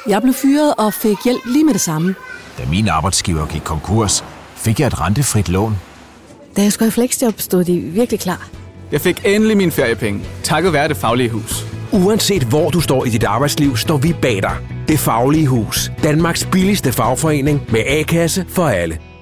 Jeg blev fyret og fik hjælp lige med det samme. Da min arbejdsgiver gik konkurs, fik jeg et rentefrit lån. Da jeg skulle i fleksjob, stod de virkelig klar. Jeg fik endelig mine feriepenge, takket være Det Faglige Hus. Uanset hvor du står i dit arbejdsliv, står vi bag dig. Det Faglige Hus. Danmarks billigste fagforening med A-kasse for alle.